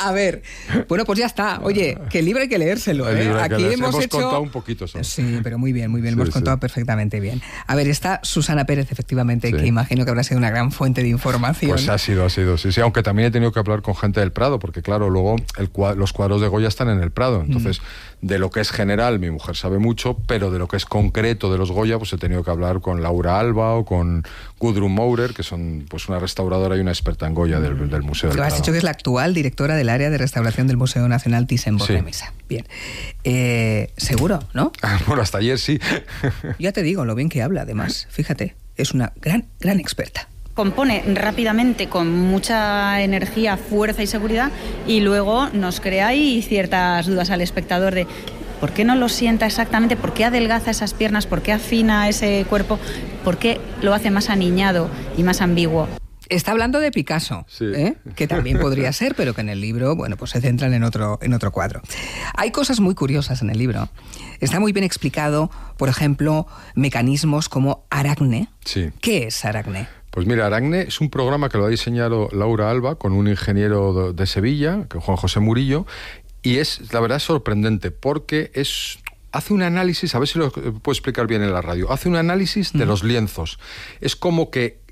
A ver, bueno, pues ya está. Oye, que el libro hay que leérselo. Aquí hemos contado un poquito solo. Sí, pero muy bien, hemos contado perfectamente bien. A ver, está Susana Pérez, efectivamente, que imagino que habrá sido una gran fuente de información. Pues ha sido, sí, aunque también he tenido que hablar con gente del Prado, porque claro, luego los cuadros de Goya están en el Prado, entonces de lo que es general mi mujer sabe mucho, pero de lo que es concreto de los Goya, pues he tenido que hablar con Laura Alba o con Gudrun Maurer, que son pues una restauradora y una experta en Goya del Museo del Prado. Has dicho que es la actual directora del área de restauración del Museo Nacional Thyssen-Bornemisza. Bien. Seguro, ¿no? Bueno, hasta ayer sí. Ya te digo lo bien que habla, además. Fíjate, es una gran experta. Compone rápidamente, con mucha energía, fuerza y seguridad, y luego nos crea ahí ciertas dudas al espectador de por qué no lo sienta exactamente, por qué adelgaza esas piernas, por qué afina ese cuerpo, por qué lo hace más aniñado y más ambiguo. Está hablando de Picasso, que también podría ser, pero que en el libro, bueno, pues se centran en otro cuadro. Hay cosas muy curiosas en el libro. Está muy bien explicado, por ejemplo, mecanismos como Aracne. Sí. ¿Qué es Aracne? Pues mira, Aracne es un programa que lo ha diseñado Laura Alba con un ingeniero de Sevilla, que Juan José Murillo, y la verdad es sorprendente porque hace un análisis, a ver si lo puedo explicar bien en la radio, hace un análisis de los lienzos. Es como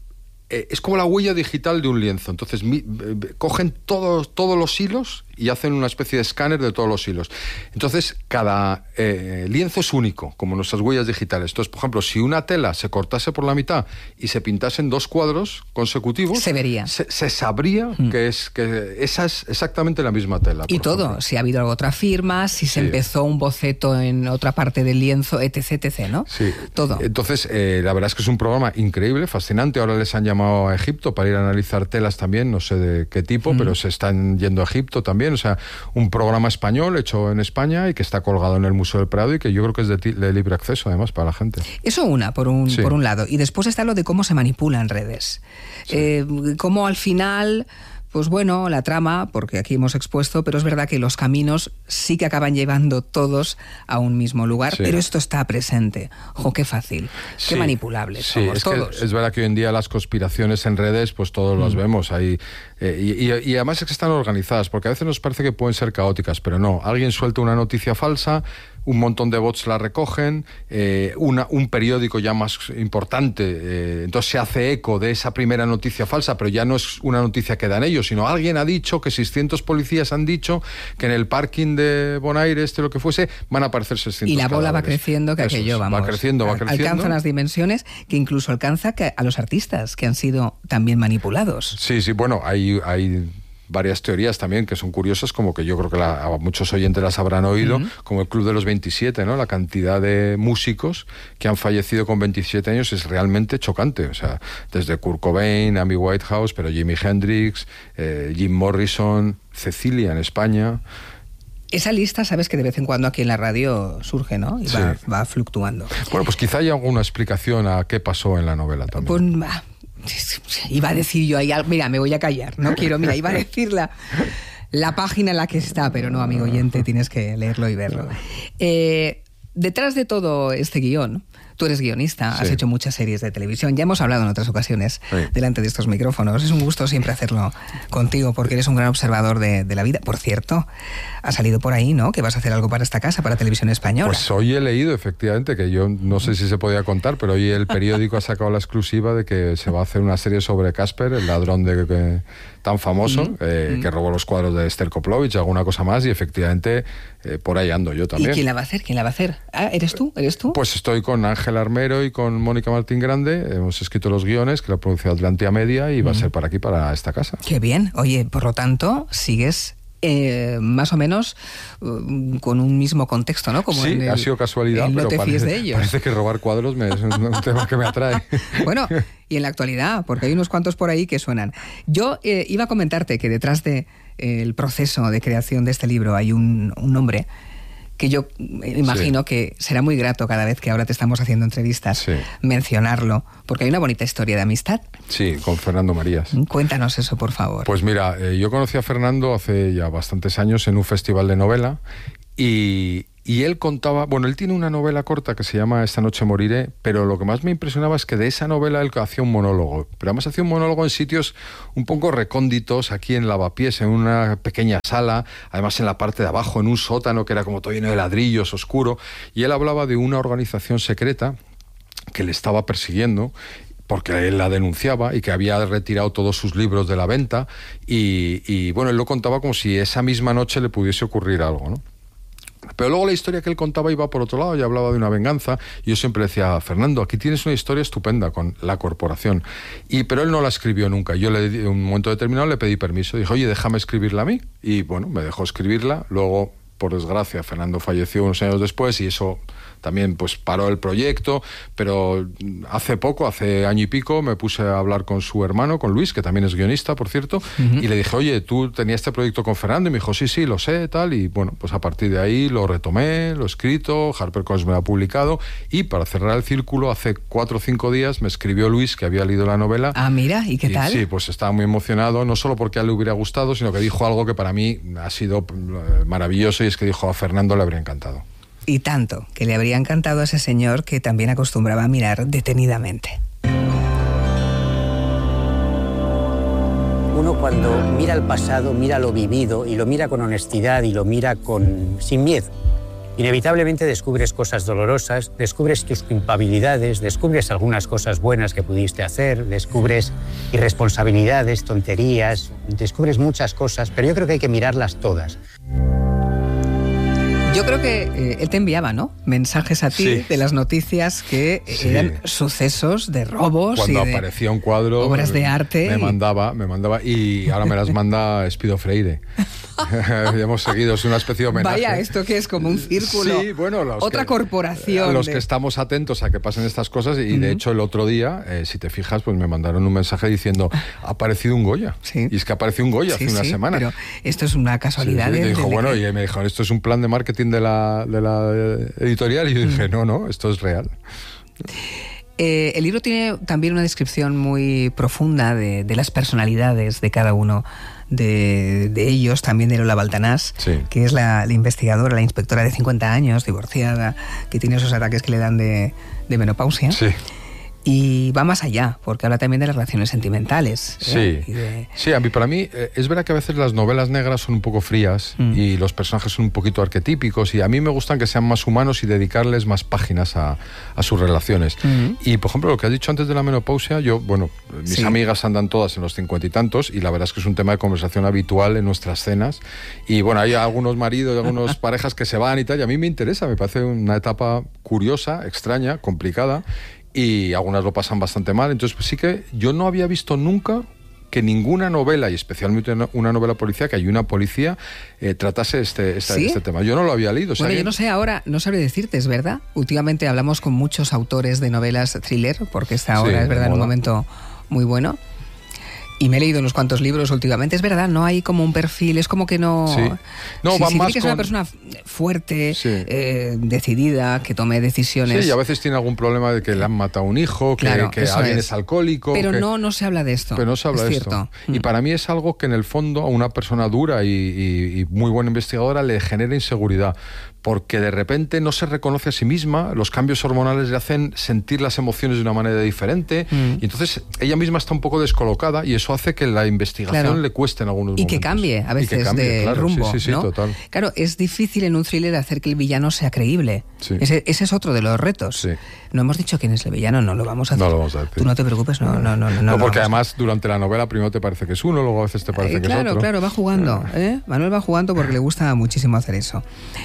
la huella digital de un lienzo. Entonces cogen todos los hilos y hacen una especie de escáner de todos los hilos. Entonces cada lienzo es único, como nuestras huellas digitales. Entonces, por ejemplo, si una tela se cortase por la mitad y se pintasen 2 cuadros consecutivos, se vería. Se sabría que esa es exactamente la misma tela. Y todo, ejemplo. Si ha habido otra firma, si se empezó un boceto en otra parte del lienzo, etc., ¿no? Sí. Todo. Entonces, la verdad es que es un programa increíble, fascinante. Ahora les han llamado a Egipto para ir a analizar telas también, no sé de qué tipo, pero se están yendo a Egipto también. O sea, un programa español hecho en España y que está colgado en el Museo del Prado y que yo creo que es de libre acceso, además, para la gente. Eso por un lado. Y después está lo de cómo se manipula en redes. Sí. Cómo al final... Pues bueno, la trama, porque aquí hemos expuesto, pero es verdad que los caminos sí que acaban llevando todos a un mismo lugar, pero esto está presente. ¡Jo, qué fácil! ¡Qué manipulables somos todos! Es verdad que hoy en día las conspiraciones en redes, pues todos las vemos ahí. Y además es que están organizadas, porque a veces nos parece que pueden ser caóticas, pero no. Alguien suelta una noticia falsa, un montón de bots la recogen, un periódico ya más importante, entonces se hace eco de esa primera noticia falsa, pero ya no es una noticia que dan ellos, sino alguien ha dicho que 600 policías han dicho que en el parking de Bonaire, lo que fuese, van a aparecer 600 Y la bola cadáveres. Va creciendo, que aquello, vamos, va creciendo. Alcanza unas dimensiones que incluso alcanza a los artistas, que han sido también manipulados. Sí, bueno, hay varias teorías también que son curiosas, como que yo creo que a muchos oyentes las habrán oído, como el Club de los 27, ¿no? La cantidad de músicos que han fallecido con 27 años es realmente chocante. O sea, desde Kurt Cobain, Amy Winehouse, pero Jimi Hendrix, Jim Morrison, Cecilia en España. Esa lista, sabes que de vez en cuando aquí en la radio surge, ¿no? Y va fluctuando. Bueno, pues quizá haya alguna explicación a qué pasó en la novela también. Pues iba a decir yo ahí, mira, me voy a callar, no quiero, iba a decir la página en la que está, pero no, amigo oyente, tienes que leerlo y verlo. Detrás de todo este guión, tú eres guionista, has hecho muchas series de televisión, ya hemos hablado en otras ocasiones delante de estos micrófonos, es un gusto siempre hacerlo contigo porque eres un gran observador de la vida. Por cierto, ha salido por ahí, ¿no?, que vas a hacer algo para esta casa, para Televisión Española. Pues hoy he leído, efectivamente, que yo no sé si se podía contar, pero hoy el periódico ha sacado la exclusiva de que se va a hacer una serie sobre Casper, el ladrón tan famoso, que robó los cuadros de Esther Koplovich, alguna cosa más, y efectivamente por ahí ando yo también. ¿Y quién la va a hacer? ¿Quién la va a hacer? Ah, ¿eres tú? Pues estoy con Ángel Armero y con Mónica Martín Grande, hemos escrito los guiones, que lo ha producido Atlantia Media, y va a ser para aquí, para esta casa. Qué bien. Oye, por lo tanto, sigues... más o menos con un mismo contexto, ¿no? Como sí, ha sido casualidad, pero no te fíes de ellos. Parece que robar cuadros es un tema que me atrae. Bueno, y en la actualidad, porque hay unos cuantos por ahí que suenan. Yo iba a comentarte que detrás del proceso de creación de este libro hay un hombre que yo imagino que será muy grato cada vez que ahora te estamos haciendo entrevistas mencionarlo, porque hay una bonita historia de amistad. Sí, con Fernando Marías. Cuéntanos eso, por favor. Pues mira, yo conocí a Fernando hace ya bastantes años en un festival de novela y Y él contaba, bueno, él tiene una novela corta que se llama Esta noche moriré, pero lo que más me impresionaba es que de esa novela él hacía un monólogo, pero además hacía un monólogo en sitios un poco recónditos, aquí en Lavapiés, en una pequeña sala, además en la parte de abajo, en un sótano que era como todo lleno de ladrillos, oscuro, y él hablaba de una organización secreta que le estaba persiguiendo, porque él la denunciaba y que había retirado todos sus libros de la venta, y bueno, él lo contaba como si esa misma noche le pudiese ocurrir algo, ¿no? Pero luego la historia que él contaba iba por otro lado y hablaba de una venganza, y yo siempre decía, Fernando, aquí tienes una historia estupenda con la corporación, pero él no la escribió nunca. Yo en un momento determinado le pedí permiso, dije, oye, déjame escribirla a mí, y bueno, me dejó escribirla. Luego, por desgracia, Fernando falleció unos años después y eso también pues paró el proyecto, pero hace año y pico, me puse a hablar con su hermano, con Luis, que también es guionista, por cierto, y le dije, oye, tú tenías este proyecto con Fernando, y me dijo, sí, lo sé, tal, y bueno, pues a partir de ahí lo retomé, lo he escrito, HarperCollins me lo ha publicado, y para cerrar el círculo, hace 4 o 5 días me escribió Luis, que había leído la novela. Ah, mira, ¿y qué tal? Sí, pues estaba muy emocionado, no solo porque a él le hubiera gustado, sino que dijo algo que para mí ha sido maravilloso, y es que dijo, a Fernando le habría encantado. Y tanto, que le habría encantado a ese señor que también acostumbraba a mirar detenidamente. Uno cuando mira el pasado, mira lo vivido y lo mira con honestidad y lo mira sin miedo. Inevitablemente descubres cosas dolorosas, descubres tus culpabilidades, descubres algunas cosas buenas que pudiste hacer, descubres irresponsabilidades, tonterías, descubres muchas cosas, pero yo creo que hay que mirarlas todas. Yo creo que él te enviaba, ¿no?, mensajes a ti, sí, de las noticias que eran sucesos de robos. Cuando y de aparecía un cuadro, obras de arte. Me mandaba, y ahora me las manda Espido Freire. Hemos seguido, es una especie de homenaje. Vaya, ¿esto qué es? Como un círculo. Sí, bueno, otra corporación. Los que estamos atentos a que pasen estas cosas, y de hecho el otro día, si te fijas, pues me mandaron un mensaje diciendo, ha aparecido un Goya. Sí. Y es que apareció un Goya hace una semana. Pero esto es una casualidad. Sí, y me dijo, esto es un plan de marketing de la editorial, y yo dije, no, esto es real. El libro tiene también una descripción muy profunda de las personalidades de cada uno de ellos, también de Lola Baltanás, sí, que es la investigadora, la inspectora de 50 años, divorciada, que tiene esos ataques que le dan de menopausia. Sí. Y va más allá, porque habla también de las relaciones sentimentales. Sí, sí, para mí es verdad que a veces las novelas negras son un poco frías y los personajes son un poquito arquetípicos, y a mí me gustan que sean más humanos y dedicarles más páginas a sus relaciones. Y, por ejemplo, lo que has dicho antes de la menopausia, mis amigas andan todas en los 50 y tantos, y la verdad es que es un tema de conversación habitual en nuestras cenas, y bueno, hay algunos maridos y algunas parejas que se van y tal, y a mí me interesa, me parece una etapa curiosa, extraña, complicada, y algunas lo pasan bastante mal. Entonces, pues sí que yo no había visto nunca que ninguna novela, y especialmente una novela policíaca y una policía, tratase este tema. Yo no lo había leído. Bueno, yo no sé, ahora no sabré decirte, ¿es verdad? Últimamente hablamos con muchos autores de novelas thriller, porque esta ahora es verdad en un momento muy bueno. Y me he leído unos cuantos libros últimamente. Es verdad, no hay como un perfil, es como que no... Sí. No, va más que es una persona fuerte, decidida, que tome decisiones. Sí, y a veces tiene algún problema de que le han matado a un hijo, que alguien es alcohólico. Pero no se habla de esto. Pero no se habla de esto. Y para mí es algo que en el fondo a una persona dura y muy buena investigadora le genera inseguridad, porque de repente no se reconoce a sí misma, los cambios hormonales le hacen sentir las emociones de una manera diferente, y entonces ella misma está un poco descolocada, y eso hace que la investigación le cueste en algunos momentos. Y que cambie a veces de rumbo, sí, ¿no? Total. Claro, es difícil en un thriller hacer que el villano sea creíble. Sí. Ese es otro de los retos. Sí. No hemos dicho quién es el villano, no lo vamos a hacer. No lo vamos a decir. Tú no te preocupes, no. Porque además durante la novela primero te parece que es uno, luego a veces te parece que es otro. Claro, va jugando. Manuel va jugando porque le gusta muchísimo hacer eso.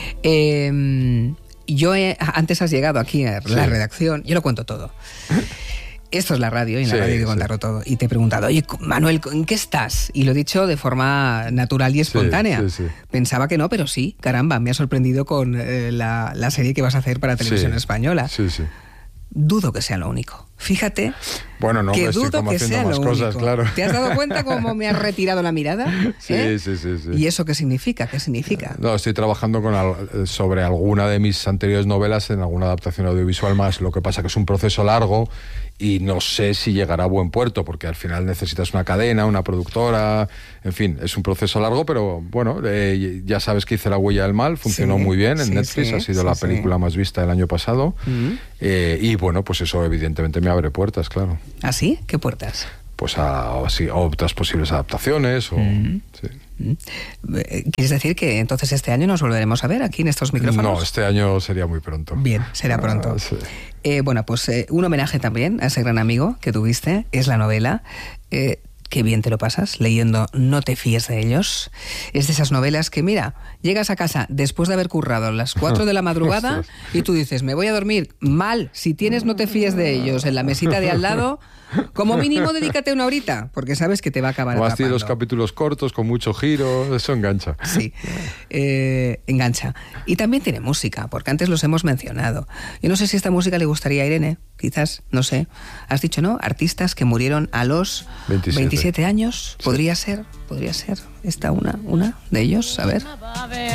Antes has llegado aquí a la redacción, yo lo cuento todo. Esto es la radio, y en la radio hay que contarlo todo. Y te he preguntado, oye, Manuel, ¿en qué estás? Y lo he dicho de forma natural y espontánea. Pensaba que no, pero sí, caramba, me ha sorprendido con la serie que vas a hacer para Televisión Española. Sí. Dudo que sea lo único. Fíjate. Bueno, no, que estoy dudo como que haciendo sea más lo cosas, único. claro. ¿Te has dado cuenta cómo me has retirado la mirada? Sí. ¿Y eso qué significa? ¿Qué significa? No, estoy trabajando sobre alguna de mis anteriores novelas en alguna adaptación audiovisual más. Lo que pasa que es un proceso largo y no sé si llegará a buen puerto, porque al final necesitas una cadena, una productora, en fin, es un proceso largo, pero bueno, ya sabes que hice La huella del mal, funcionó muy bien en Netflix, ha sido la película más vista del año pasado, y bueno, pues eso evidentemente me abre puertas, claro. ¿Ah, sí? ¿Qué puertas? Pues a otras posibles adaptaciones o... Sí. ¿Quieres decir que entonces este año nos volveremos a ver aquí en estos micrófonos? No, este año sería muy pronto. Bien, será pronto. Sí. Bueno, pues un homenaje también a ese gran amigo que tuviste, es la novela. Qué bien te lo pasas leyendo No te fíes de ellos. Es de esas novelas que, mira, llegas a casa después de haber currado a las 4 de la madrugada y tú dices, me voy a dormir mal. Si tienes No te fíes de ellos en la mesita de al lado, como mínimo dedícate una horita, porque sabes que te va a acabar atrapando. Tiene los capítulos cortos, con mucho giro, eso engancha. Sí, engancha. Y también tiene música, porque antes los hemos mencionado. Yo no sé si esta música le gustaría a Irene, quizás, no sé. Has dicho, ¿no? Artistas que murieron a los 27 años. Sí. Podría ser esta una de ellos, a ver.